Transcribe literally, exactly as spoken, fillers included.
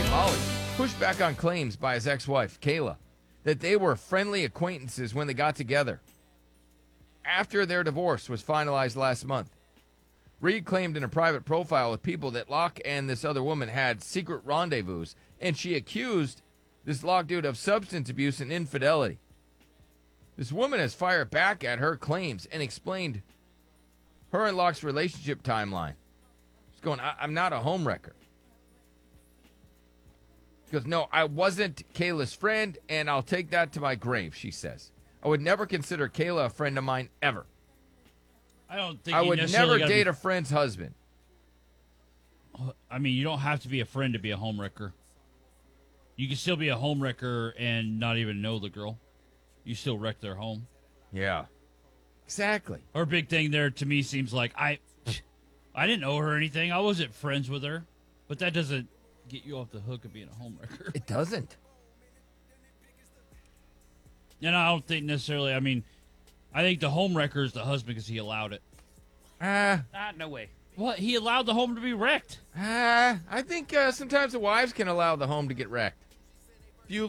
Molly pushed back on claims by his ex-wife, Kayla, that they were friendly acquaintances when they got together. After their divorce was finalized last month, Reed claimed in a private profile with people that Locke and this other woman had secret rendezvous, and she accused this Locke dude of substance abuse and infidelity. This woman has fired back at her claims and explained her and Locke's relationship timeline. She's going, I- I'm not a homewrecker. She goes, no, I wasn't Kayla's friend, and I'll take that to my grave, she says. I would never consider Kayla a friend of mine ever. I don't think I you would necessarily never gotta date be, a friend's husband. I mean, you don't have to be a friend to be a homewrecker. You can still be a homewrecker and not even know the girl. You still wreck their home. Yeah. Exactly. Her big thing there to me seems like I I didn't owe her anything. I wasn't friends with her. But that doesn't get you off the hook of being a homewrecker. It doesn't. And I don't think necessarily, I mean, I think the homewrecker is the husband because he allowed it. Ah, Ah, no way. What? He allowed the home to be wrecked. ah, I think uh, sometimes the wives can allow the home to get wrecked.